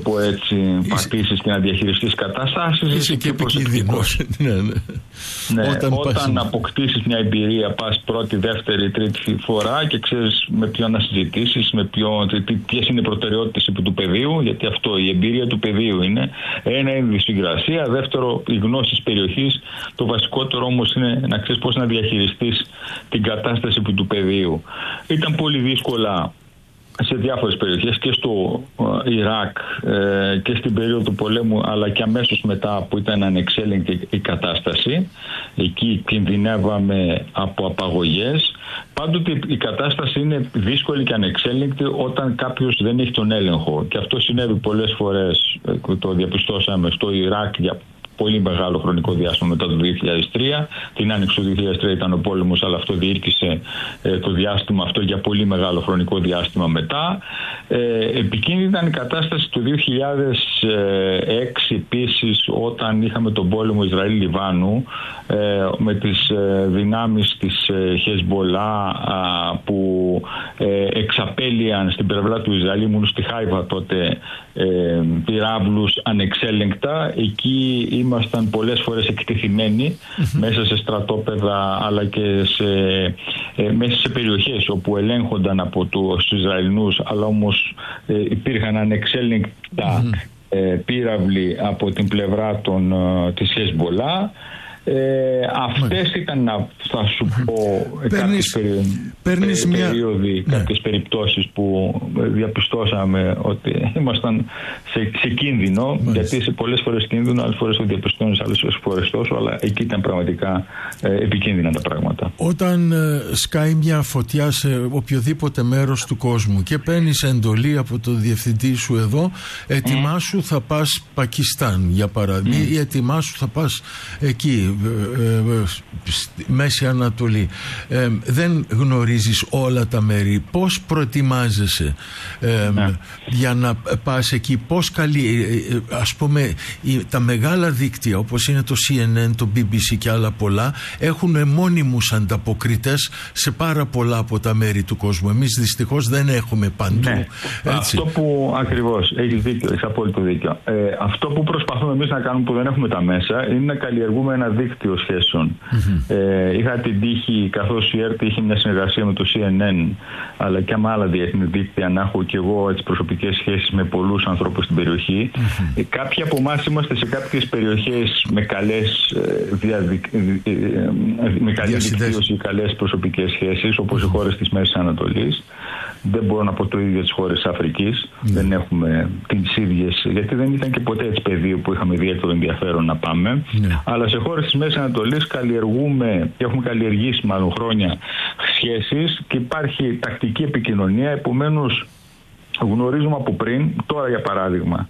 πω έτσι, πατήσεις και να διαχειριστείς κατάστασεις. Είσαι και επικίνδυνος. Όταν αποκτήσεις μια εμπειρία, πας πρώτη, δεύτερη, τρίτη φορά και ξέρεις με ποιον να συζητήσεις, ποιες είναι οι προτεραιότητες του πεδίου, γιατί αυτό, η εμπειρία του πεδίου είναι. Ένα είναι η συγκρασία, δεύτερο η γνώση της περιοχής. Το βασικότερο όμως είναι να ξέρεις πώς να διαχειριστείς την κατάσταση του πεδίου. Ήταν πολύ δύσκολα σε διάφορες περιοχές και στο Ιράκ και στην περίοδο του πολέμου, αλλά και αμέσως μετά που ήταν ανεξέλεγκτη η κατάσταση. Εκεί κινδυνεύαμε από απαγωγές. Πάντοτε η κατάσταση είναι δύσκολη και ανεξέλεγκτη όταν κάποιος δεν έχει τον έλεγχο. Και αυτό συνέβη πολλές φορές, το διαπιστώσαμε στο Ιράκ για πολύ μεγάλο χρονικό διάστημα μετά το 2003. Την άνοιξη του 2003 ήταν ο πόλεμος, αλλά αυτό διήρκησε το διάστημα αυτό για πολύ μεγάλο χρονικό διάστημα μετά. Επικίνδυνη ήταν η κατάσταση του 2006 επίσης, όταν είχαμε τον πόλεμο Ισραήλ-Λιβάνου με τις δυνάμεις της Χεσμπολά που εξαπέλυαν στην πλευρά του Ισραήλ. Ήμουν στη Χάιβα τότε, πυράβλους ανεξέλεγκτα. Εκεί ήμασταν πολλές φορές εκτεθειμένοι μέσα σε στρατόπεδα, αλλά και μέσα σε περιοχές όπου ελέγχονταν από τους Ισραηλινούς, αλλά όμως υπήρχαν ανεξέλεγκτα πύραυλοι από την πλευρά της Χεσμπολά. Αυτές ήταν, θα σου πω, κάποιες περίοδοι, κάποιες περιπτώσεις που διαπιστώσαμε ότι ήμασταν σε κίνδυνο, γιατί σε πολλές φορές κίνδυνο, άλλες φορές το διαπιστώνεις, άλλες φορές τόσο, αλλά εκεί ήταν πραγματικά επικίνδυνα τα πράγματα. Όταν σκάει μια φωτιά σε οποιοδήποτε μέρος του κόσμου και παίρνεις εντολή από το διευθυντή σου εδώ, ετοιμάσου θα πας Πακιστάν για παράδειγμα, ή ετοιμάσου θα πας εκεί, Μέση Ανατολή. Δεν γνωρίζεις όλα τα μέρη. Πώς προετοιμάζεσαι για να πας εκεί? Πώς ας πούμε, τα μεγάλα δίκτυα όπως είναι το CNN, το BBC και άλλα πολλά έχουν μόνιμους ανταποκριτές σε πάρα πολλά από τα μέρη του κόσμου. Εμείς δυστυχώς δεν έχουμε παντού. Έτσι. Αυτό που ακριβώς, έχεις δίκιο, έχεις απόλυτο δίκιο. Αυτό που προσπαθούμε εμείς να κάνουμε, που δεν έχουμε τα μέσα, είναι να καλλιεργούμε ένα δίκτυο σχέσεων. Είχα την τύχη, καθώς η ΕΡΤ είχε μια συνεργασία με το CNN, αλλά και με άλλα διεθνή δίκτυα, να έχω και εγώ προσωπικές σχέσεις με πολλούς ανθρώπους στην περιοχή. Κάποιοι από εμάς είμαστε σε κάποιες περιοχές με καλές δικτύωση, καλές προσωπικές σχέσεις, όπως οι χώρες της Μέσης Ανατολής. Δεν μπορώ να πω το ίδιο τις χώρες της Αφρικής. Δεν έχουμε τις ίδιες, γιατί δεν ήταν και ποτέ έτσι πεδίο που είχαμε ιδιαίτερο ενδιαφέρον να πάμε. Αλλά σε χώρες της Μέσης Ανατολής καλλιεργούμε και έχουμε καλλιεργήσει μάλλον χρόνια σχέσεις και υπάρχει τακτική επικοινωνία. Επομένως, γνωρίζουμε από πριν. Τώρα για παράδειγμα,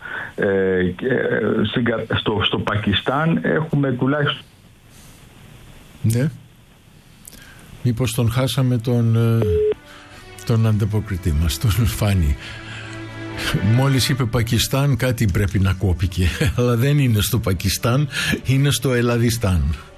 στο Πακιστάν έχουμε τουλάχιστον... Ναι. Μήπως τον χάσαμε τον ανταποκριτή μας, τον Φάνη. Μόλις είπε Πακιστάν, κάτι πρέπει να κόπηκε. Αλλά δεν είναι στο Πακιστάν, είναι στο Ελλαδιστάν.